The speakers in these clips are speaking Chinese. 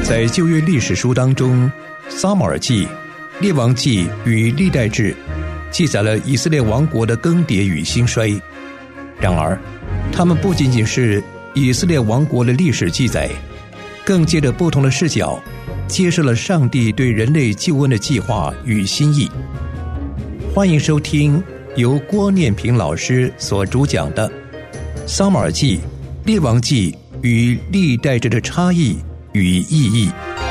在旧约历史书当中，撒母耳记、列王记与历代志记载了以色列王国的更迭与兴衰。然而他们不仅仅是以色列王国的历史记载，更借着不同的视角揭示了上帝对人类救恩的计划与心意。欢迎收听由郭念平老师所主讲的撒母耳记、列王记与历代志的差异与意义。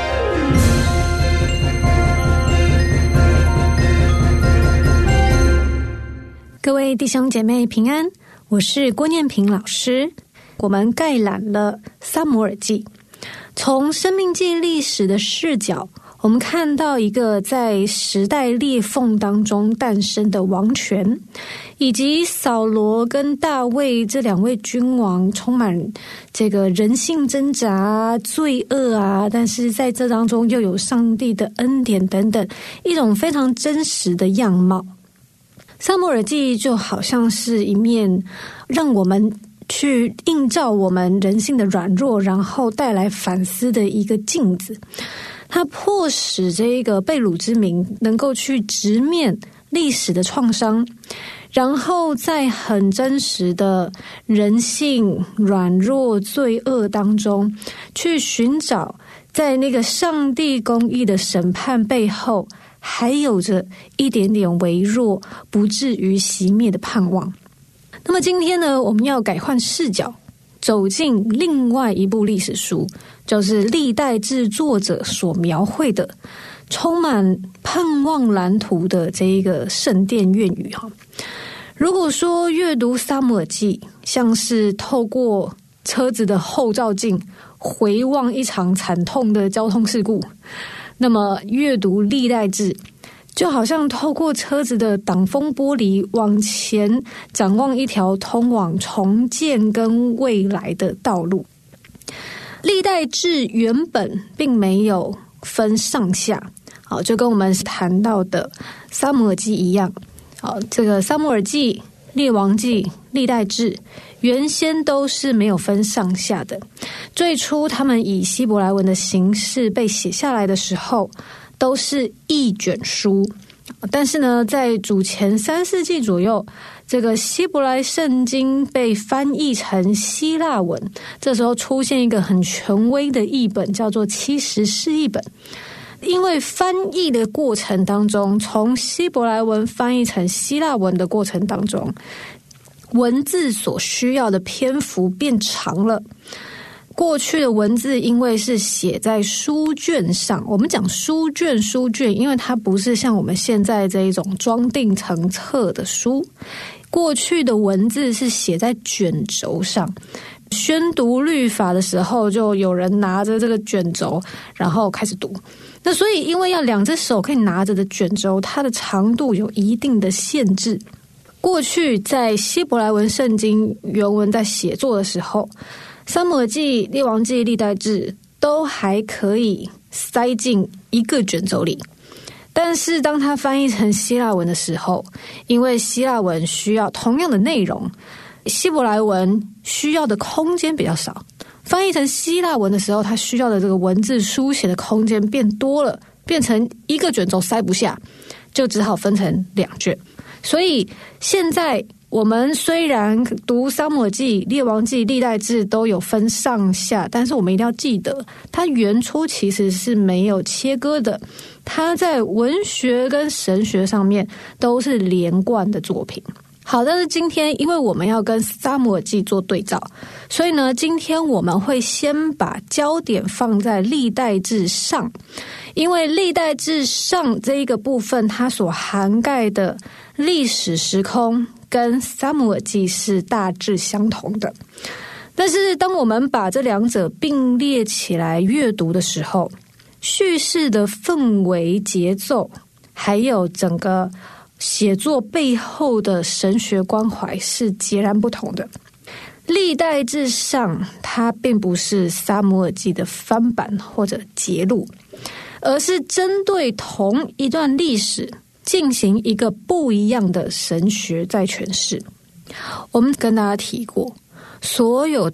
各位弟兄姐妹平安，我是郭念平老师。我们概览了撒母耳记，从生命记历史的视角，我们看到一个在时代裂缝当中诞生的王权，以及扫罗跟大卫这两位君王充满这个人性挣扎、罪恶啊，但是在这当中又有上帝的恩典等等，一种非常真实的样貌。撒母耳记就好像是一面让我们去映照我们人性的软弱，然后带来反思的一个镜子。它迫使这个被掳之民能够去直面历史的创伤，然后在很真实的人性软弱罪恶当中去寻找在那个上帝公义的审判背后还有着一点点微弱不至于熄灭的盼望。那么今天呢，我们要改换视角，走进另外一部历史书，就是历代志作者所描绘的充满盼望蓝图的这一个圣殿愿语。如果说阅读撒母耳记像是透过车子的后照镜回望一场惨痛的交通事故，那么阅读历代志就好像透过车子的挡风玻璃往前展望一条通往重建跟未来的道路。历代志原本并没有分上下，就跟我们谈到的撒母耳记一样。这个撒母耳记、列王记、历代志原先都是没有分上下的。最初他们以希伯来文的形式被写下来的时候，都是一卷书。但是呢，在主前3世纪左右，这个希伯来圣经被翻译成希腊文，这时候出现一个很权威的译本，叫做70士译本。因为翻译的过程当中，从希伯来文翻译成希腊文的过程当中，文字所需要的篇幅变长了。过去的文字因为是写在书卷上，我们讲书卷，因为它不是像我们现在这一种装订成册的书，过去的文字是写在卷轴上。宣读律法的时候，就有人拿着这个卷轴，然后开始读。那所以因为要两只手可以拿着的卷轴，它的长度有一定的限制。过去在希伯来文圣经原文在写作的时候，撒母耳记、列王记、历代志都还可以塞进一个卷轴里，但是当它翻译成希腊文的时候，因为希腊文需要同样的内容，希伯来文需要的空间比较少，翻译成希腊文的时候，它需要的这个文字书写的空间变多了，变成一个卷轴塞不下，就只好分成2卷。所以现在我们虽然读撒母耳记、列王记、历代志都有分上下，但是我们一定要记得，它原初其实是没有切割的，它在文学跟神学上面都是连贯的作品。好，但是今天因为我们要跟撒母耳记做对照，所以呢，今天我们会先把焦点放在历代志上，因为历代志上这一个部分，它所涵盖的历史时空跟撒母耳记是大致相同的。但是当我们把这两者并列起来阅读的时候，叙事的氛围、节奏，还有整个写作背后的神学关怀是截然不同的。历代志上它并不是撒母耳记的翻版或者节录，而是针对同一段历史进行一个不一样的神学再诠释。我们跟大家提过，所有